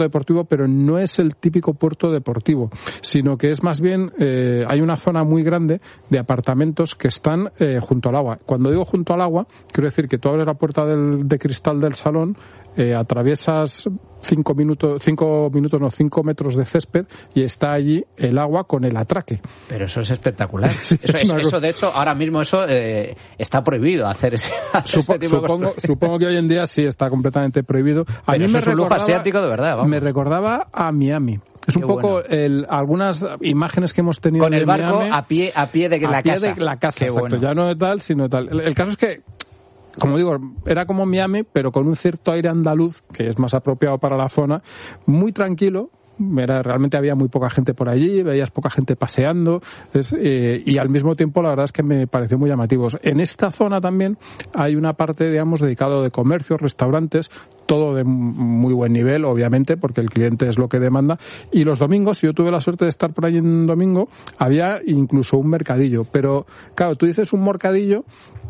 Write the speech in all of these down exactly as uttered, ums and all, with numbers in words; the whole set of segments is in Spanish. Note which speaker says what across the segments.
Speaker 1: deportivo, pero no es el típico puerto deportivo, sino que es más bien, eh, hay una zona muy grande de apartamentos que están eh, junto al agua. Cuando digo junto al agua, quiero decir que tú abres la puerta del, de cristal del salón, eh, atraviesas cinco minutos, cinco minutos, no, cinco metros de césped y está allí el agua con el atraque.
Speaker 2: Pero eso es espectacular.
Speaker 1: Sí,
Speaker 2: eso,
Speaker 1: es
Speaker 2: es, eso, de hecho, ahora mismo eso eh, está prohibido hacer ese, hacer
Speaker 1: Supo,
Speaker 2: ese tipo
Speaker 1: supongo,
Speaker 2: de cosas.
Speaker 1: supongo que hoy en día sí está completamente prohibido. A
Speaker 2: Pero
Speaker 1: mí
Speaker 2: eso
Speaker 1: me
Speaker 2: es un lujo
Speaker 1: recordaba,
Speaker 2: asiático de verdad, vamos.
Speaker 1: me recordaba a Miami. Es un
Speaker 2: Qué
Speaker 1: poco
Speaker 2: bueno.
Speaker 1: el, algunas imágenes que hemos tenido
Speaker 2: Con el
Speaker 1: de
Speaker 2: barco
Speaker 1: Miami,
Speaker 2: a pie a pie de
Speaker 1: a
Speaker 2: la
Speaker 1: pie
Speaker 2: casa.
Speaker 1: de la casa,
Speaker 2: Qué
Speaker 1: exacto.
Speaker 2: bueno.
Speaker 1: Ya no de tal, sino tal. El, el caso es que, como digo, era como Miami, pero con un cierto aire andaluz, que es más apropiado para la zona, muy tranquilo. Era, realmente había muy poca gente por allí, veías poca gente paseando, es, eh, y al mismo tiempo la verdad es que me pareció muy llamativos. En esta zona también hay una parte, digamos, dedicado de comercios, restaurantes, todo de muy buen nivel, obviamente, porque el cliente es lo que demanda. Y los domingos, si yo tuve la suerte de estar por allí en domingo, había incluso un mercadillo. Pero, claro, tú dices un mercadillo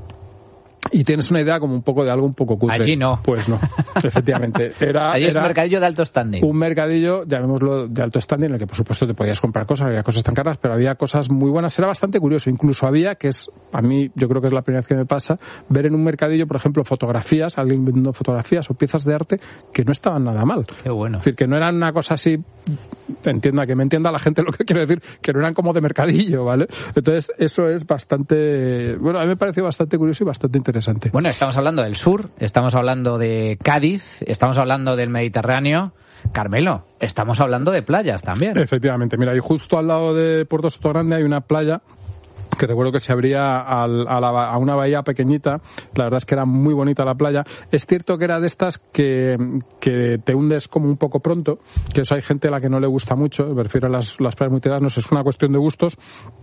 Speaker 1: y tienes una idea como un poco de algo un poco cutre.
Speaker 2: Allí no.
Speaker 1: Pues no, efectivamente. Era,
Speaker 2: Allí es
Speaker 1: era
Speaker 2: un mercadillo de alto standing.
Speaker 1: un mercadillo, llamémoslo de alto standing, en el que por supuesto te podías comprar cosas, había cosas tan caras, pero había cosas muy buenas. Era bastante curioso. Incluso había, que es, a mí yo creo que es la primera vez que me pasa, ver en un mercadillo, por ejemplo, fotografías, alguien vendiendo fotografías o piezas de arte que no estaban nada mal.
Speaker 2: Qué bueno.
Speaker 1: Es decir, que no eran una cosa así, entienda, que me entienda la gente lo que quiero decir, que no eran como de mercadillo, ¿vale? Entonces, eso es bastante, bueno, a mí me pareció bastante curioso y bastante interesante.
Speaker 2: Bueno, estamos hablando del sur, estamos hablando de Cádiz, estamos hablando del Mediterráneo. Carmelo, estamos hablando de playas también.
Speaker 1: Efectivamente, mira, y justo al lado de Puerto Sotogrande hay una playa que recuerdo que se abría al, a, la, a una bahía pequeñita. La verdad es que era muy bonita la playa. Es cierto que era de estas que, que te hundes como un poco pronto, que eso hay gente a la que no le gusta mucho, me refiero a las, las playas muy tiradas, no sé, es una cuestión de gustos,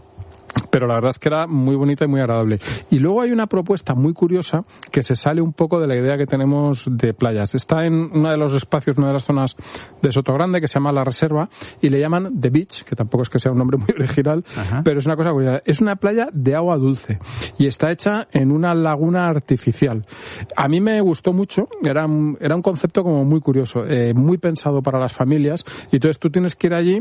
Speaker 1: pero la verdad es que era muy bonita y muy agradable. Y luego hay una propuesta muy curiosa que se sale un poco de la idea que tenemos de playas. Está en uno de los espacios, una de las zonas de Sotogrande, que se llama La Reserva, y le llaman The Beach, que tampoco es que sea un nombre muy original, Ajá. pero es una cosa curiosa. Es una playa de agua dulce y está hecha en una laguna artificial. A mí me gustó mucho, era un, era un concepto como muy curioso, eh, muy pensado para las familias, y entonces tú tienes que ir allí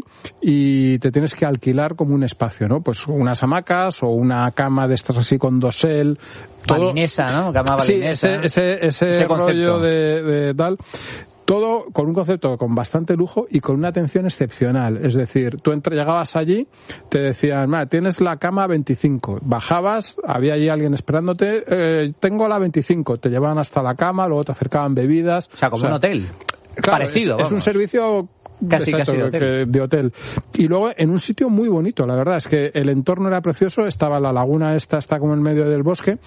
Speaker 1: y te tienes que alquilar como un espacio, ¿no? Pues unas hamacas o una cama de estas así con dosel. Todo...
Speaker 2: Balinesa, ¿no? Cama balinesa.
Speaker 1: Sí, ese, ese, ese, ese rollo de, de tal. Todo con un concepto con bastante lujo y con una atención excepcional. Es decir, tú entre, llegabas allí, te decían, tienes la cama veinticinco. Bajabas, había allí alguien esperándote, eh, tengo la veinticinco. Te llevaban hasta la cama, luego te acercaban bebidas.
Speaker 2: O sea, como o sea, un hotel.
Speaker 1: Claro,
Speaker 2: parecido.
Speaker 1: Es, es un servicio
Speaker 2: Casi,
Speaker 1: Exacto,
Speaker 2: casi de hotel.
Speaker 1: de hotel. Y luego en un sitio muy bonito, la verdad, es que el entorno era precioso, estaba la laguna esta, está como en medio del bosque,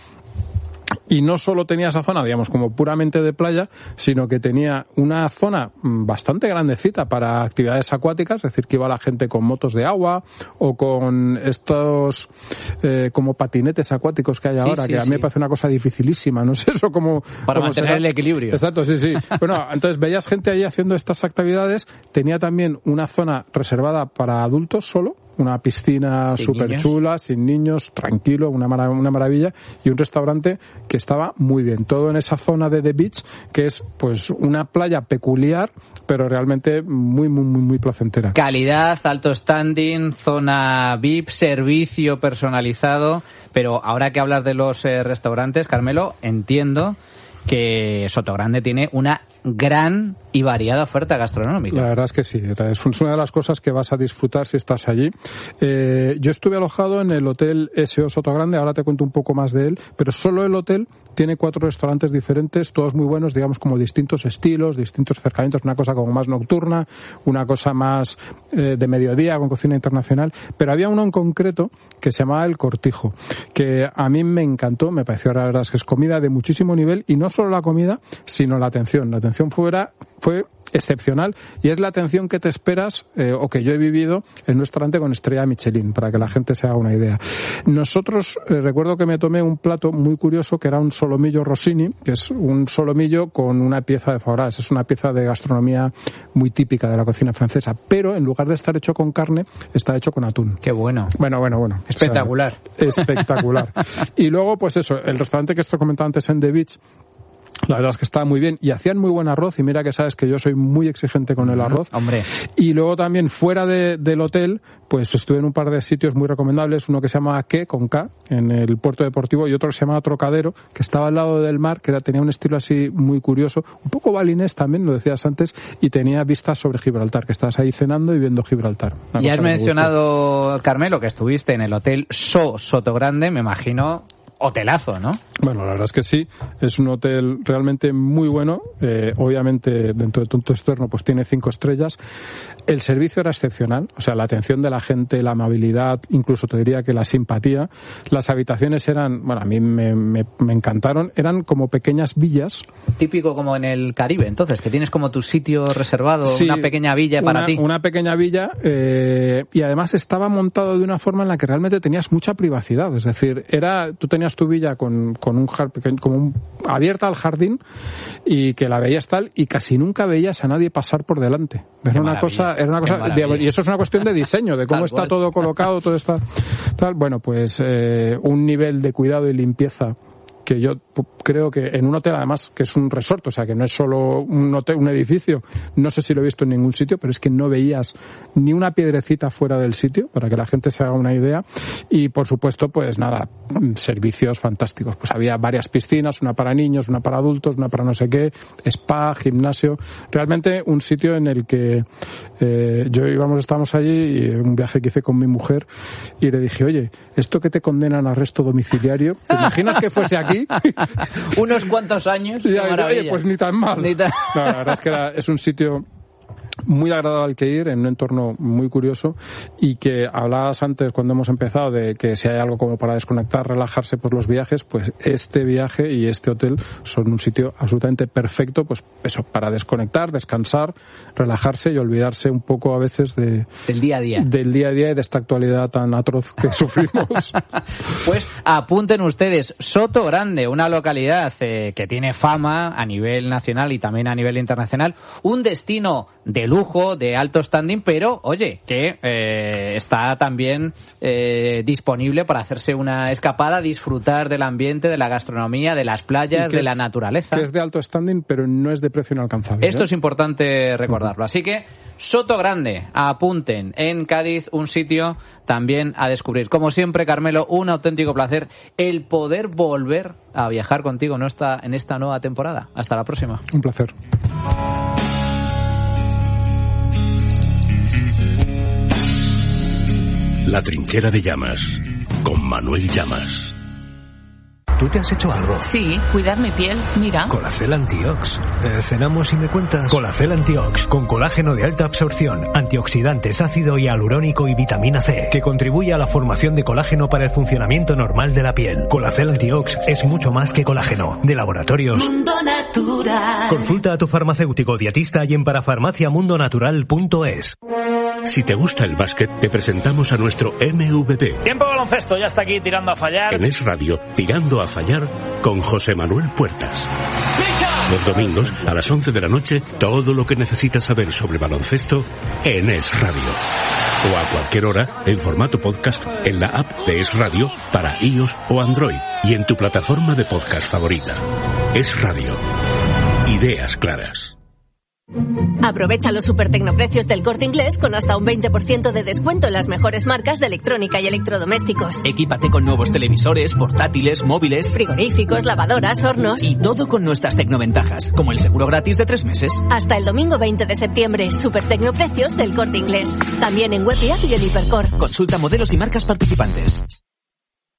Speaker 1: y no solo tenía esa zona, digamos, como puramente de playa, sino que tenía una zona bastante grandecita para actividades acuáticas, es decir, que iba la gente con motos de agua o con estos eh, como patinetes acuáticos que hay sí, ahora, sí, que a mí sí. me parece una cosa dificilísima, no sé eso cómo...
Speaker 2: Para
Speaker 1: cómo
Speaker 2: mantener
Speaker 1: será.
Speaker 2: el equilibrio.
Speaker 1: Exacto, sí, sí. Bueno, entonces veías gente ahí haciendo estas actividades, tenía también una zona reservada para adultos solo, una piscina súper chula, sin niños, tranquilo, una, marav- una maravilla, y un restaurante que estaba muy bien. Todo en esa zona de The Beach, que es pues una playa peculiar, pero realmente muy, muy, muy, muy placentera.
Speaker 2: Calidad, alto standing, zona V I P, servicio personalizado. Pero ahora que hablas de los eh, restaurantes, Carmelo, entiendo que Sotogrande tiene una gran y variada oferta gastronómica.
Speaker 1: La verdad es que sí, es una de las cosas que vas a disfrutar si estás allí. Eh, yo estuve alojado en el Hotel S O Sotogrande, ahora te cuento un poco más de él, pero solo el hotel tiene cuatro restaurantes diferentes, todos muy buenos, digamos como distintos estilos, distintos acercamientos, una cosa como más nocturna, una cosa más eh, de mediodía con cocina internacional, pero había uno en concreto que se llamaba El Cortijo, que a mí me encantó, me pareció la verdad es que es comida de muchísimo nivel, y no solo la comida, sino la atención. La atención fuera, fue excepcional, y es la atención que te esperas eh, o que yo he vivido en un restaurante con estrella Michelin, para que la gente se haga una idea. Nosotros, eh, recuerdo que me tomé un plato muy curioso que era un solomillo Rossini, que es un solomillo con una pieza de foie gras, es una pieza de gastronomía muy típica de la cocina francesa, pero en lugar de estar hecho con carne, está hecho con atún.
Speaker 2: Qué bueno.
Speaker 1: Bueno, bueno, bueno.
Speaker 2: Espectacular.
Speaker 1: O sea, espectacular. Y luego, pues eso, el restaurante que esto comentaba antes en The Beach, La verdad es que estaba muy bien y hacían muy buen arroz, y mira que sabes que yo soy muy exigente con el arroz.
Speaker 2: Hombre.
Speaker 1: Y luego también fuera de, del hotel, pues estuve en un par de sitios muy recomendables, uno que se llama Qué, con K, en el puerto deportivo, y otro que se llama Trocadero, que estaba al lado del mar, que era, tenía un estilo así muy curioso, un poco balinés también, lo decías antes, y tenía vistas sobre Gibraltar, que estabas ahí cenando y viendo Gibraltar.
Speaker 2: Y has mencionado, Carmelo, que estuviste en el hotel So Sotogrande, me imagino... hotelazo, ¿no?
Speaker 1: Bueno, la verdad es que sí, es un hotel realmente muy bueno, eh, obviamente dentro de todo externo pues tiene cinco estrellas, el servicio era excepcional, o sea, la atención de la gente, la amabilidad, incluso te diría que la simpatía, las habitaciones eran, bueno, a mí me, me, me encantaron, eran como pequeñas villas.
Speaker 2: Típico como en el Caribe, entonces, que tienes como tu sitio reservado, sí, una pequeña villa para
Speaker 1: una,
Speaker 2: ti.
Speaker 1: Una pequeña villa, eh, y además estaba montado de una forma en la que realmente tenías mucha privacidad, es decir, era, tú tenías tu villa con, con un jardín, como un, abierta al jardín, y que la veías tal, y casi nunca veías a nadie pasar por delante. Era una cosa, era una cosa, de, y eso es una cuestión de diseño, de cómo está cual. todo colocado, todo está tal. Bueno, pues eh, un nivel de cuidado y limpieza que yo creo que en un hotel, además, que es un resort, o sea, que no es solo un hotel, un edificio, no sé si lo he visto en ningún sitio, pero es que no veías ni una piedrecita fuera del sitio, para que la gente se haga una idea. Y, por supuesto, pues nada, servicios fantásticos. Pues había varias piscinas, una para niños, una para adultos, una para no sé qué, spa, gimnasio. Realmente un sitio en el que eh, yo íbamos, estábamos allí, y un viaje que hice con mi mujer, y le dije, oye, esto que te condenan a arresto domiciliario, ¿te imaginas que fuese aquí?
Speaker 2: Unos cuantos años.
Speaker 1: Y ya, oye, pues ni tan mal.
Speaker 2: Ni tan...
Speaker 1: No, la verdad es que era, es un sitio muy agradable al que ir, en un entorno muy curioso, y que hablabas antes cuando hemos empezado de que si hay algo como para desconectar, relajarse, pues los viajes, pues este viaje y este hotel son un sitio absolutamente perfecto, pues eso, para desconectar, descansar, relajarse y olvidarse un poco a veces de
Speaker 2: del día a día,
Speaker 1: del día a día y de esta actualidad tan atroz que sufrimos.
Speaker 2: Pues apunten ustedes, Sotogrande, una localidad eh, que tiene fama a nivel nacional y también a nivel internacional, un destino de lujo, de alto standing, pero, oye, que eh, está también eh, disponible para hacerse una escapada, disfrutar del ambiente, de la gastronomía, de las playas, de
Speaker 1: es,
Speaker 2: la naturaleza.
Speaker 1: Que es de alto standing, pero no es de precio inalcanzable.
Speaker 2: Esto
Speaker 1: ¿eh?
Speaker 2: es importante recordarlo. Así que, Sotogrande, apunten, en Cádiz, un sitio también a descubrir. Como siempre, Carmelo, un auténtico placer el poder volver a viajar contigo en esta, en esta nueva temporada. Hasta la próxima.
Speaker 1: Un placer.
Speaker 3: La trinchera de Llamas, con Manuel Llamas.
Speaker 4: ¿Tú te has hecho algo?
Speaker 5: Sí, cuidar mi piel, mira.
Speaker 4: Colacel Antiox. Eh, ¿Cenamos y me cuentas? Colacel Antiox, con colágeno de alta absorción, antioxidantes, ácido hialurónico y vitamina C, que contribuye a la formación de colágeno para el funcionamiento normal de la piel. Colacel Antiox es mucho más que colágeno. De Laboratorios
Speaker 5: Mundo Natural.
Speaker 4: Consulta a tu farmacéutico dietista y en parafarmacia mundo natural punto es.
Speaker 3: Si te gusta el básquet, te presentamos a nuestro M V P.
Speaker 6: Tiempo baloncesto, ya está aquí tirando a fallar.
Speaker 3: En Es Radio, tirando a fallar con José Manuel Puertas. Los domingos, a las once de la noche, todo lo que necesitas saber sobre baloncesto en Es Radio. O a cualquier hora, en formato podcast, en la app de Es Radio para iOS o Android y en tu plataforma de podcast favorita. Es Radio. Ideas claras.
Speaker 7: Aprovecha los super tecnoprecios del Corte Inglés con hasta un veinte por ciento de descuento en las mejores marcas de electrónica y electrodomésticos.
Speaker 8: Equípate con nuevos televisores, portátiles, móviles,
Speaker 7: frigoríficos, lavadoras, hornos.
Speaker 8: Y todo con nuestras tecnoventajas, como el seguro gratis de tres meses.
Speaker 7: Hasta el domingo veinte de septiembre, super tecnoprecios del Corte Inglés. También en web y app y en Hipercor.
Speaker 8: Consulta modelos y marcas participantes.